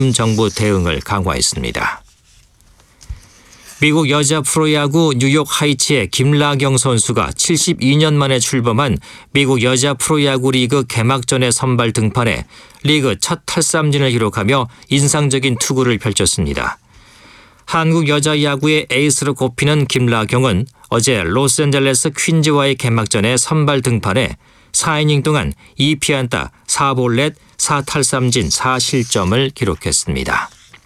정부 대응을 강화했습니다. 미국 여자 프로야구 뉴욕 하이츠의 김라경 선수가 72년 만에 출범한 미국 여자 프로야구 리그 개막전에 선발 등판해 리그 첫 탈삼진을 기록하며 인상적인 투구를 펼쳤습니다. 한국 여자 야구의 에이스로 꼽히는 김라경은 어제 로스앤젤레스 퀸즈와의 개막전에 선발 등판해 4이닝 동안 2피안타 4볼넷 4탈삼진 4실점을 기록했습니다.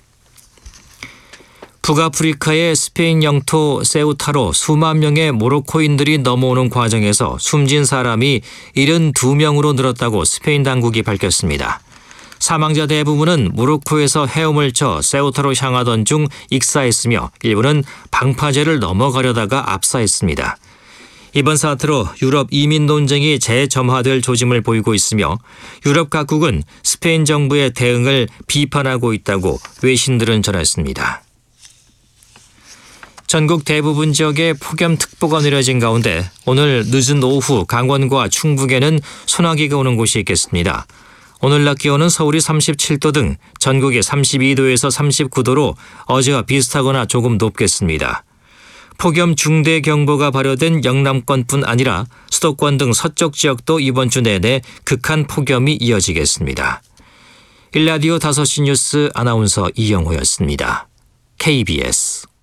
북아프리카의 스페인 영토 세우타로 수만 명의 모로코인들이 넘어오는 과정에서 숨진 사람이 72명으로 늘었다고 스페인 당국이 밝혔습니다. 사망자 대부분은 모로코에서 헤엄을 쳐 세우타로 향하던 중 익사했으며 일부는 방파제를 넘어가려다가 압사했습니다. 이번 사태로 유럽 이민 논쟁이 재점화될 조짐을 보이고 있으며 유럽 각국은 스페인 정부의 대응을 비판하고 있다고 외신들은 전했습니다. 전국 대부분 지역에 폭염특보가 내려진 가운데 오늘 늦은 오후 강원과 충북에는 소나기가 오는 곳이 있겠습니다. 오늘 낮 기온은 서울이 37도 등 전국이 32도에서 39도로 어제와 비슷하거나 조금 높겠습니다. 폭염 중대경보가 발효된 영남권뿐 아니라 수도권 등 서쪽 지역도 이번 주 내내 극한 폭염이 이어지겠습니다. 일라디오 5시 뉴스 아나운서 이영호였습니다. KBS